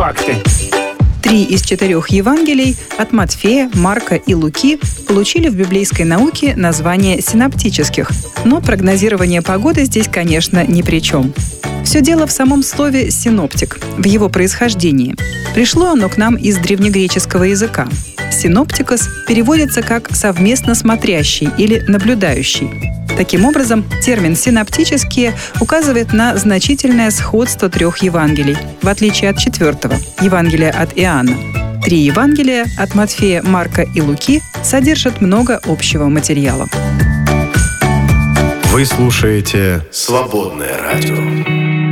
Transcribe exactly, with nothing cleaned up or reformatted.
Факты. Три из четырех Евангелий от Матфея, Марка и Луки получили в библейской науке название синоптических, но прогнозирование погоды здесь, конечно, ни при чем. Все дело в самом слове «синоптик», в его происхождении. Пришло оно к нам из древнегреческого языка. «Синоптикос» переводится как «совместно смотрящий» или «наблюдающий». Таким образом, термин «синоптические» указывает на значительное сходство трех Евангелий, в отличие от четвертого – Евангелия от Иоанна. Три Евангелия от Матфея, Марка и Луки содержат много общего материала. Вы слушаете «Свободное радио».